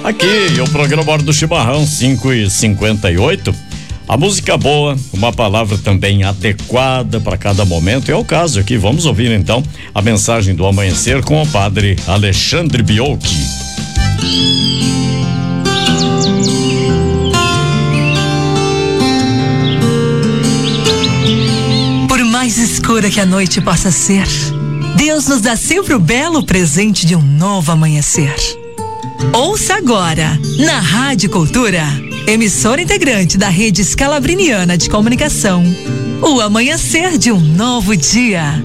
Aqui, o programa Hora do Chimarrão, 5h58. A música boa, uma palavra também adequada para cada momento. É o caso aqui. Vamos ouvir então a mensagem do amanhecer com o padre Alexandre Biolchi. Por mais escura que a noite possa ser, Deus nos dá sempre o belo presente de um novo amanhecer. Ouça agora, na Rádio Cultura, emissora integrante da Rede Scalabriniana de Comunicação, o amanhecer de um novo dia.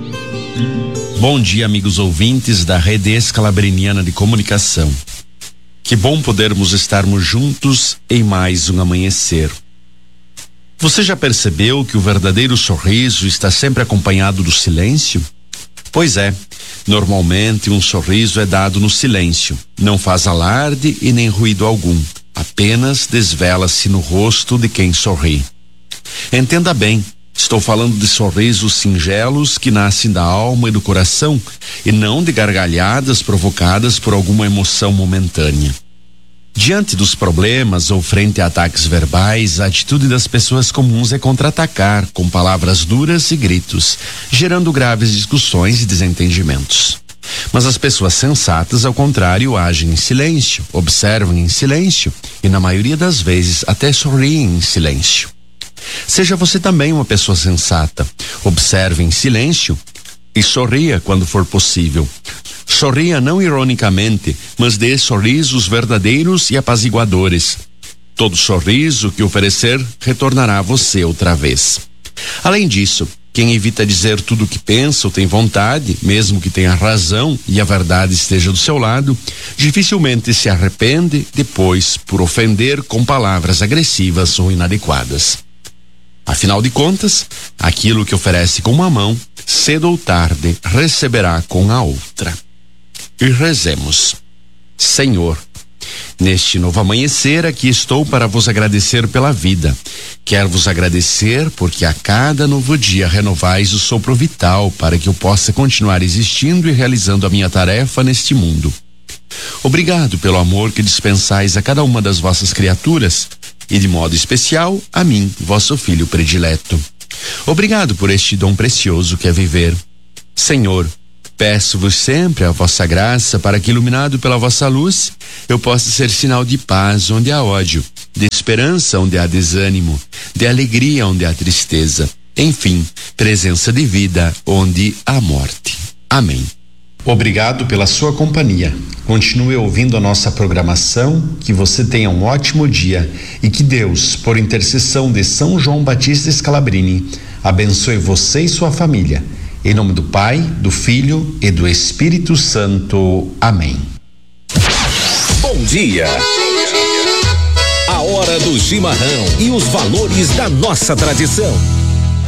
Bom dia, amigos ouvintes da Rede Scalabriniana de Comunicação. Que bom podermos estarmos juntos em mais um amanhecer. Você já percebeu que o verdadeiro sorriso está sempre acompanhado do silêncio? Pois é, normalmente um sorriso é dado no silêncio, não faz alarde e nem ruído algum, apenas desvela-se no rosto de quem sorri. Entenda bem, estou falando de sorrisos singelos que nascem da alma e do coração e não de gargalhadas provocadas por alguma emoção momentânea. Diante dos problemas ou frente a ataques verbais, a atitude das pessoas comuns é contra-atacar com palavras duras e gritos, gerando graves discussões e desentendimentos. Mas as pessoas sensatas, ao contrário, agem em silêncio, observam em silêncio e, na maioria das vezes, até sorriem em silêncio. Seja você também uma pessoa sensata. Observe em silêncio e sorria quando for possível. Sorria não ironicamente, mas dê sorrisos verdadeiros e apaziguadores. Todo sorriso que oferecer retornará a você outra vez. Além disso, quem evita dizer tudo o que pensa ou tem vontade, mesmo que tenha razão e a verdade esteja do seu lado, dificilmente se arrepende depois por ofender com palavras agressivas ou inadequadas. Afinal de contas, aquilo que oferece com uma mão, cedo ou tarde, receberá com a outra. E rezemos. Senhor, neste novo amanhecer aqui estou para vos agradecer pela vida. Quero vos agradecer porque a cada novo dia renovais o sopro vital para que eu possa continuar existindo e realizando a minha tarefa neste mundo. Obrigado pelo amor que dispensais a cada uma das vossas criaturas e de modo especial a mim, vosso filho predileto. Obrigado por este dom precioso que é viver. Senhor, peço-vos sempre a vossa graça para que, iluminado pela vossa luz, eu possa ser sinal de paz onde há ódio, de esperança onde há desânimo, de alegria onde há tristeza, enfim, presença de vida onde há morte. Amém. Obrigado pela sua companhia. Continue ouvindo a nossa programação, que você tenha um ótimo dia e que Deus, por intercessão de São João Batista Scalabrini, abençoe você e sua família. Em nome do Pai, do Filho e do Espírito Santo. Amém. Bom dia. A hora do chimarrão e os valores da nossa tradição.